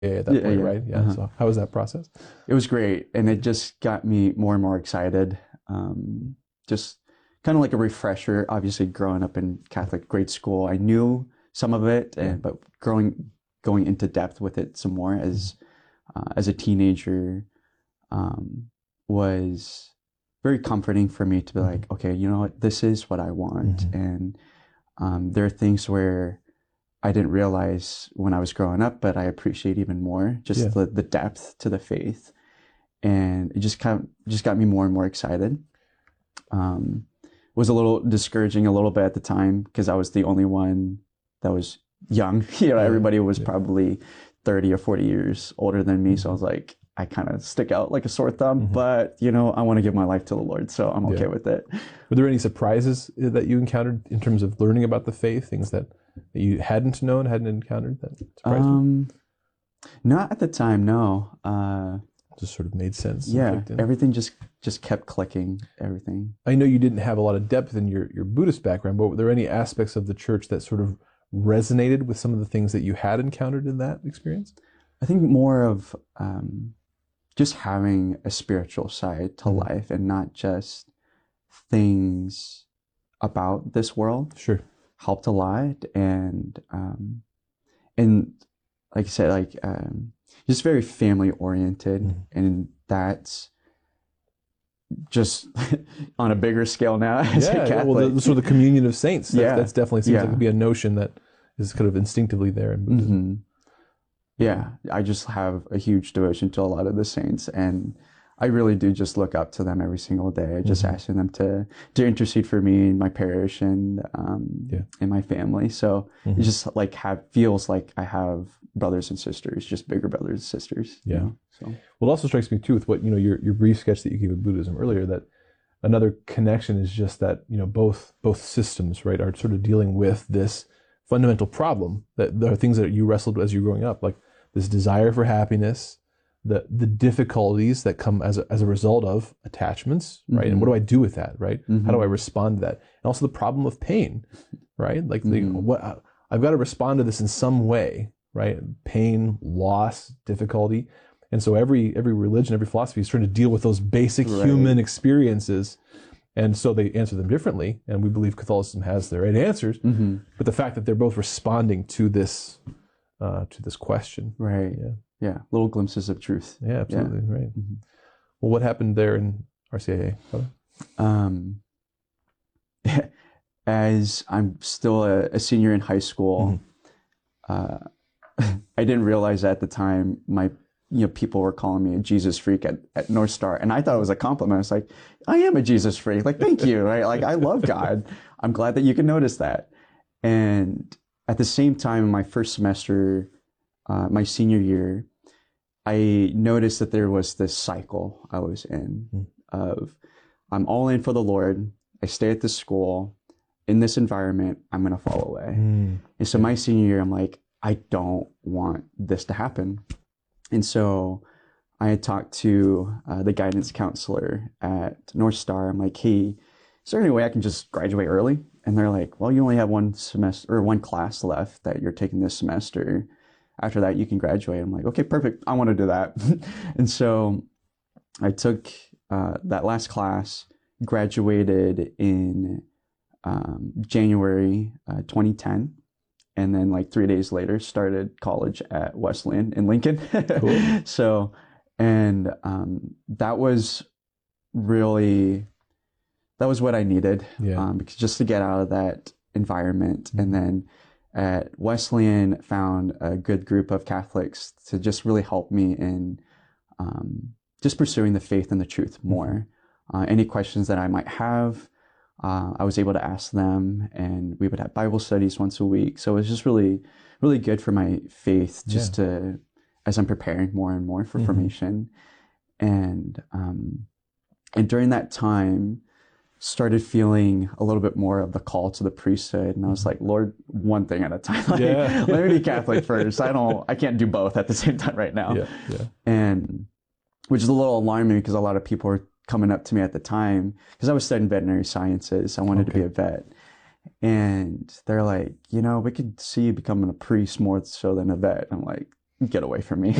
at that Yeah, point, yeah. right? Yeah. So how was that process? It was great, and it just got me more and more excited. Just kind of like a refresher. Obviously, growing up in Catholic grade school, I knew some of it, Yeah. and but going into depth with it some more as a teenager um, was very comforting for me to be Mhm. like, okay, you know what, this is what I want, Mhm. and there are things where I didn't realize when I was growing up, but I appreciate even more Yeah. just the depth to the faith, and it just got me more and more excited. Um, was a little discouraging a little bit at the time because I was the only one that was young. Yeah. Everybody was Yeah. probably 30 or 40 years older than me, so I Mhm. was like, I kind of stick out like a sore thumb, Mhm. but I want to give my life to the Lord, so I'm Yeah. okay with it. Were there any surprises that you encountered in terms of learning about the faith, things that you hadn't known, hadn't encountered that surprised you? Um, Not at the time, no. Just sort of made sense and Yeah, clicked in. everything just kept clicking. Everything. I know you didn't have a lot of depth in your Buddhist background, but were there any aspects of the church that sort of resonated with some of the things that you had encountered in that experience? I think more of just having a spiritual side to Mhm. life and not just things about this world Sure. helped a lot. And like I said, just very family oriented, Mhm. and that's just on a bigger scale now as a Yeah, yeah. Well, Catholic. sort of the communion of saints. Yeah, That's definitely seems like it'd yeah. be a notion that is kind of instinctively there in Buddhism. hmm Yeah, I just have a huge devotion to a lot of the saints, and I really do just look up to them every single day, just Hmm. asking them to intercede for me and my parish Yeah. and my family. So it Hmm. just like have feels like I have brothers and sisters, just bigger brothers and sisters, Yeah. So Well, it also strikes me too with what your brief sketch that you gave of Buddhism earlier, that another connection is just that both systems, right, are sort of dealing with this fundamental problem, that there are things that you wrestled with as you're growing up, like this desire for happiness, the difficulties that come as a result of attachments, right? And what do hmm I do with that, right? How do I hmm respond to that? And also the problem of pain, right? Like hmm what I've got to respond to this in some way, right? Pain, loss, difficulty. And so every religion, every philosophy is trying to deal with those basic Right. human experiences, and so they answer them differently. And we believe Catholicism has the right answers, hmm but the fact that they're both responding to this question. Right. Yeah, Yeah. Little glimpses of truth. yeah, Yeah. absolutely right. hmm Well, what happened there in RCIA? Um, as I'm still a senior in high Mm-hmm. school, uh, I didn't realize at the time people were calling me a Jesus freak at North Star, and I thought it was a compliment. I was like, I am a Jesus freak. Like, thank you. Right? Like, I love God. I'm glad that you can notice that. And at the same time, in my first semester, my senior year, I noticed that there was this cycle I was in of I'm all in for the Lord. I stay at this school. In this environment, I'm going to fall away. Mm-hmm. And so Yeah. my senior year, I'm like, I don't want this to happen. And so I had talked to the guidance counselor at North Star. I'm like, hey, is there any way I can just graduate early? And they're like, well, you only have one semester or one class left that you're taking this semester. After that, you can graduate. I'm like, okay, perfect. I want to do that. And so I took that last class, graduated in January 2010, and then like 3 days later started college at Wesleyan in Lincoln. Cool. So, and that was really that was what I needed Yeah. because just to get out of that environment, and Mm-hmm. then at Wesleyan found a good group of Catholics to just really help me in just pursuing the faith and the truth Mm-hmm. more. Any questions that I might have, I was able to ask them, and we would have Bible studies once a week. So it was just really, really good for my faith, Yeah. just to as I'm preparing more and more for Mm-hmm. formation, and um, and during that time, started feeling a little bit more of the call to the priesthood, and I was Mm-hmm. like, Lord, one thing at a time. Like, Yeah. let me be Catholic first. I can't do both at the same time right now, Yeah. Yeah. and which is a little alarming because a lot of people were coming up to me at the time because I was studying veterinary sciences. I wanted to be Okay. a vet. And they're like, we could see you becoming a priest more so than a vet. I'm like, get away from me.